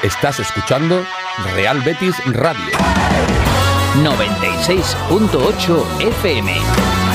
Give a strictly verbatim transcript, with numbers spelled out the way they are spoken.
Estás escuchando Real Betis Radio noventa y seis punto ocho F M.